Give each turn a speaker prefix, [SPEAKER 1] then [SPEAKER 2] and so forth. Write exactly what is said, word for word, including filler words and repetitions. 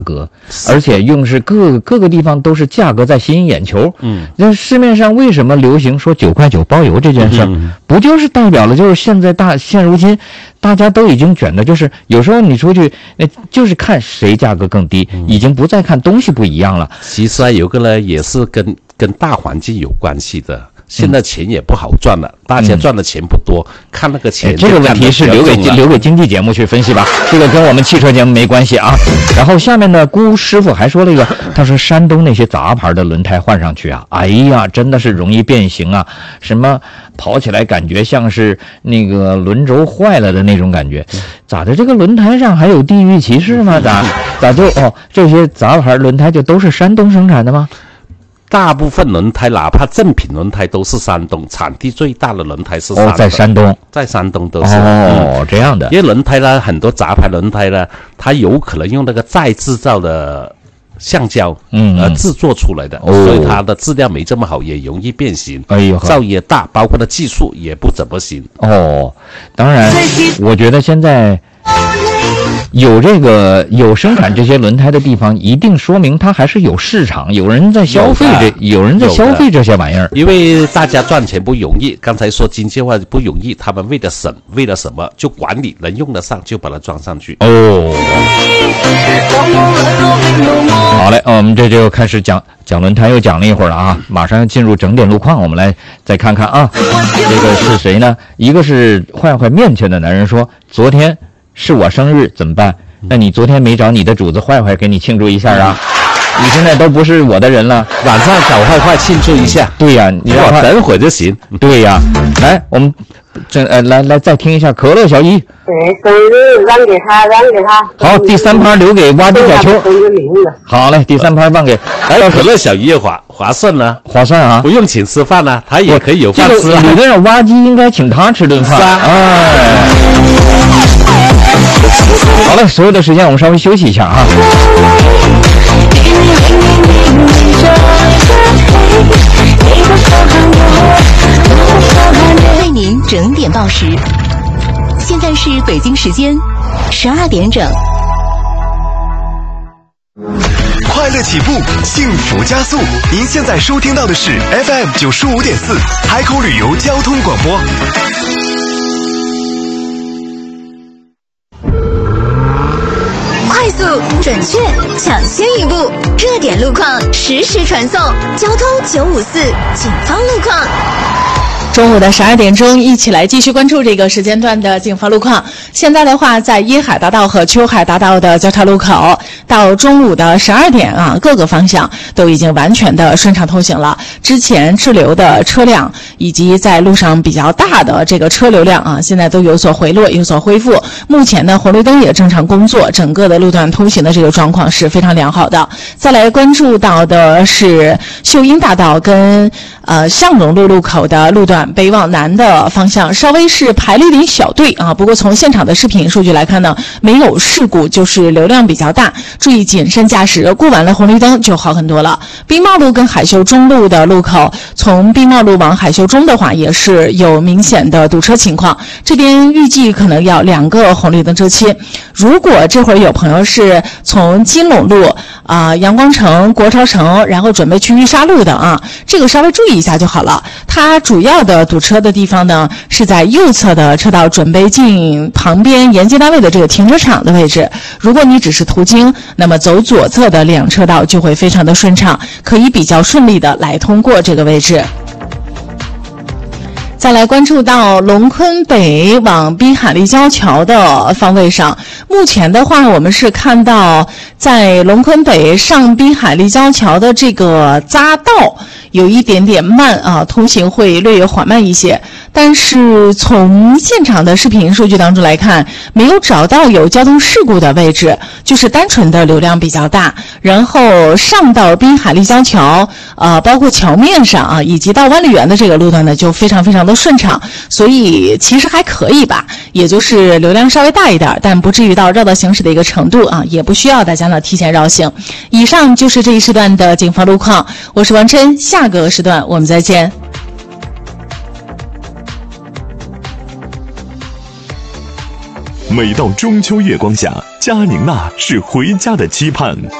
[SPEAKER 1] 格，而且用是各各个地方都是价格在吸引眼球。嗯，那市面上为什么流行说九块九包邮这件事儿、嗯，不就是代表了就是现在大现如今大家都已经卷的，就是有时候你出去，那就是看谁价格更低、嗯，已经不再看东西不一样了。
[SPEAKER 2] 其实啊，有个呢也是跟跟大环境有关系的。现在钱也不好赚了、嗯，大家赚的钱不多，嗯、看那个钱、哎。
[SPEAKER 1] 这个问题是留给留给经济节目去分析吧，这个跟我们汽车节目没关系啊。然后下面呢，辜师傅还说了一个，他说山东那些杂牌的轮胎换上去啊，哎呀，真的是容易变形啊，什么跑起来感觉像是那个轮轴坏了的那种感觉，咋的？这个轮胎上还有地域歧视吗？咋咋就哦，这些杂牌轮胎就都是山东生产的吗？
[SPEAKER 2] 大部分轮胎，哪怕正品轮胎，都是山东产地最大的轮胎是山东、
[SPEAKER 1] 哦、在山东，
[SPEAKER 2] 在山东都是
[SPEAKER 1] 哦、嗯、这样的。
[SPEAKER 2] 因为轮胎呢，很多杂牌轮胎呢，它有可能用那个再制造的橡胶，嗯，呃制作出来的、哦，所以它的质量没这么好，也容易变形。哎呦，噪也大，包括的技术也不怎么行。
[SPEAKER 1] 哦，当然，我觉得现在。有这个有生产这些轮胎的地方，一定说明它还是有市场，有人在消费这，有人在消费这些玩意儿。
[SPEAKER 2] 因为大家赚钱不容易，刚才说经济化不容易，他们为了省，为了什么就管理能用得上就把它装上去。哦，
[SPEAKER 1] 好嘞，我们这就开始讲讲轮胎，又讲了一会儿了啊，马上要进入整点路况，我们来再看看啊，这个是谁呢？一个是坏坏面前的男人说，昨天。是我生日怎么办？那你昨天没找你的主子坏坏给你庆祝一下啊？你现在都不是我的人了，
[SPEAKER 2] 晚上找坏坏庆祝一下。
[SPEAKER 1] 对呀、啊，你让他
[SPEAKER 2] 等会就行。
[SPEAKER 1] 对呀、啊，来，我们这呃来来再听一下可乐小一。
[SPEAKER 3] 对，生日让给他，让给他。
[SPEAKER 1] 好，第三盘留给挖地小秋。好嘞，第三盘放给。
[SPEAKER 2] 哎，可乐小一划划算呢，
[SPEAKER 1] 划算啊，
[SPEAKER 2] 不用请吃饭呢、啊，他也可以有饭吃、啊。
[SPEAKER 1] 理论上挖机应该请他吃顿饭。哎。好了，所有的时间我们稍微休息一下啊。
[SPEAKER 4] 为您整点报时，现在是北京时间十二点整。
[SPEAKER 5] 快乐起步，幸福加速。您现在收听到的是 F M 九十五点四海口旅游交通广播。
[SPEAKER 4] 快速、准确、抢先一步，热点路况实时传送。交通九五四警方路况。
[SPEAKER 6] 中午的十二点钟，一起来继续关注这个时间段的警方路况。现在的话，在滨海大道和秋海大道的交叉路口，到中午的十二点啊，各个方向都已经完全的顺畅通行了。之前滞留的车辆以及在路上比较大的这个车流量啊，现在都有所回落，有所恢复。目前呢，红绿灯也正常工作，整个的路段通行的这个状况是非常良好的。再来关注到的是秀英大道跟呃向荣路路口的路段。北往南的方向稍微是排了一点小队啊，不过从现场的视频数据来看呢，没有事故，就是流量比较大，注意谨慎驾驶，过完了红绿灯就好很多了。滨茂路跟海秀中路的路口，从滨茂路往海秀中的话也是有明显的堵车情况，这边预计可能要两个红绿灯周期。如果这会儿有朋友是从金陇路啊、呃、阳光城、国潮城，然后准备去玉沙路的啊，这个稍微注意一下就好了。它主要的堵车的地方呢，是在右侧的车道准备进旁边沿街单位的这个停车场的位置。如果你只是途经，那么走左侧的两车道就会非常的顺畅，可以比较顺利的来通过这个位置。再来关注到龙昆北往滨海立交桥的方位上，目前的话，我们是看到在龙昆北上滨海立交桥的这个匝道有一点点慢啊，通行会略有缓慢一些。但是从现场的视频数据当中来看，没有找到有交通事故的位置，就是单纯的流量比较大。然后上到滨海立交桥，呃，包括桥面上啊，以及到万里园的这个路段呢，就非常非常的顺畅，所以其实还可以吧，也就是流量稍微大一点，但不至于到绕道行驶的一个程度啊，也不需要大家呢提前绕行。以上就是这一时段的警方路况，我是王琛，下个时段我们再见。
[SPEAKER 7] 每到中秋月光下，佳宁娜是回家的期盼。